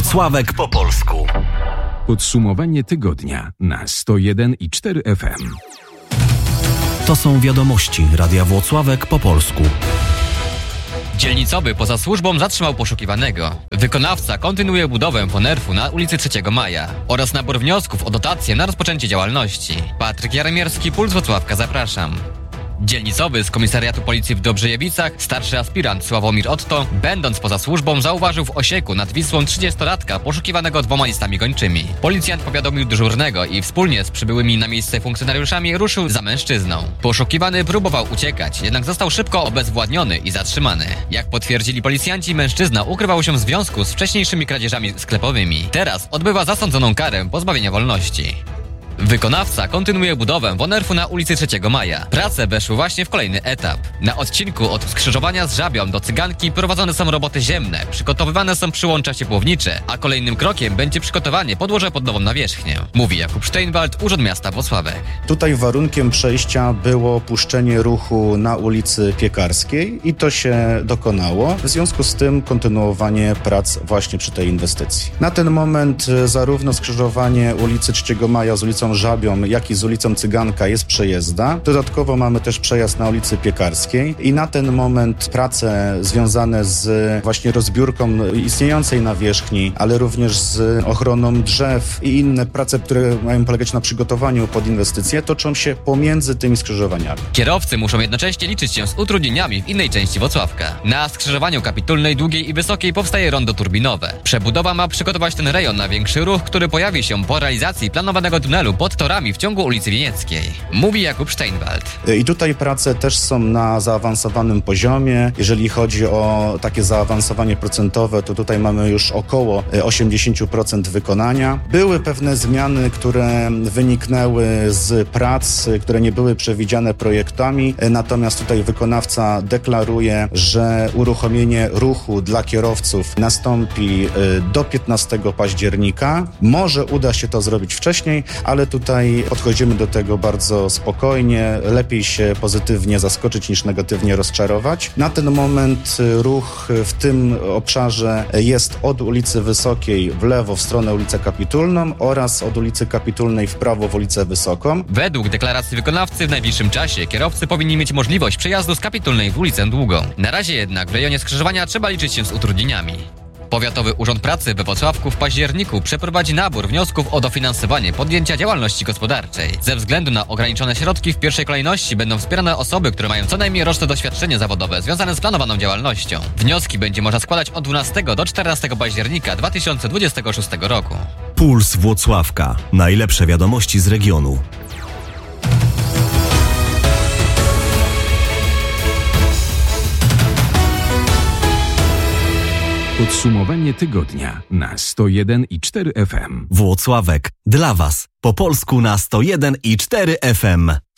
Włocławek po polsku. Podsumowanie tygodnia na 101,4 FM. To są wiadomości Radia Włocławek po polsku. Dzielnicowy poza służbą zatrzymał poszukiwanego. Wykonawca kontynuuje budowę Ponerfu na ulicy 3 Maja oraz nabór wniosków o dotacje na rozpoczęcie działalności. Patryk Jaremierski, Puls Włocławka, zapraszam. Dzielnicowy z Komisariatu Policji w Dobrzejewicach, starszy aspirant Sławomir Otto, będąc poza służbą, zauważył w Osieku nad Wisłą 30-latka poszukiwanego 2 listami gończymi. Policjant powiadomił dyżurnego i wspólnie z przybyłymi na miejsce funkcjonariuszami ruszył za mężczyzną. Poszukiwany próbował uciekać, jednak został szybko obezwładniony i zatrzymany. Jak potwierdzili policjanci, mężczyzna ukrywał się w związku z wcześniejszymi kradzieżami sklepowymi. Teraz odbywa zasądzoną karę pozbawienia wolności. Wykonawca kontynuuje budowę Ponerfu na ulicy 3 Maja. Prace weszły właśnie w kolejny etap. Na odcinku od skrzyżowania z Żabią do Cyganki prowadzone są roboty ziemne, przygotowywane są przyłącza ciepłownicze, a kolejnym krokiem będzie przygotowanie podłoża pod nową nawierzchnię. Mówi Jakub Steinwald, Urząd Miasta Włocławek. Tutaj warunkiem przejścia było puszczenie ruchu na ulicy Piekarskiej i to się dokonało. W związku z tym kontynuowanie prac właśnie przy tej inwestycji. Na ten moment zarówno skrzyżowanie ulicy 3 Maja z ulicą Żabią, jak i z ulicą Cyganka jest przejezdna. Dodatkowo mamy też przejazd na ulicy Piekarskiej i na ten moment prace związane z właśnie rozbiórką istniejącej nawierzchni, ale również z ochroną drzew i inne prace, które mają polegać na przygotowaniu pod inwestycje, toczą się pomiędzy tymi skrzyżowaniami. Kierowcy muszą jednocześnie liczyć się z utrudnieniami w innej części Włocławka. Na skrzyżowaniu Kapitulnej, Długiej i Wysokiej powstaje rondo turbinowe. Przebudowa ma przygotować ten rejon na większy ruch, który pojawi się po realizacji planowanego tunelu pod torami w ciągu ulicy Wienieckiej. Mówi Jakub Steinwald. I tutaj prace też są na zaawansowanym poziomie. Jeżeli chodzi o takie zaawansowanie procentowe, to tutaj mamy już około 80% wykonania. Były pewne zmiany, które wyniknęły z prac, które nie były przewidziane projektami, natomiast tutaj wykonawca deklaruje, że uruchomienie ruchu dla kierowców nastąpi do 15 października. Może uda się to zrobić wcześniej, ale tutaj podchodzimy do tego bardzo spokojnie. Lepiej się pozytywnie zaskoczyć niż negatywnie rozczarować. Na ten moment ruch w tym obszarze jest od ulicy Wysokiej w lewo w stronę ulicę Kapitulną oraz od ulicy Kapitulnej w prawo w ulicę Wysoką. Według deklaracji wykonawcy w najbliższym czasie kierowcy powinni mieć możliwość przejazdu z Kapitulnej w ulicę Długą. Na razie jednak w rejonie skrzyżowania trzeba liczyć się z utrudnieniami. Powiatowy Urząd Pracy we Włocławku w październiku przeprowadzi nabór wniosków o dofinansowanie podjęcia działalności gospodarczej. Ze względu na ograniczone środki w pierwszej kolejności będą wspierane osoby, które mają co najmniej roczne doświadczenie zawodowe związane z planowaną działalnością. Wnioski będzie można składać od 12 do 14 października 2026 roku. Puls Włocławka. Najlepsze wiadomości z regionu. Podsumowanie tygodnia na 101,4 FM. Włocławek. Dla Was. Po polsku na 101,4 FM.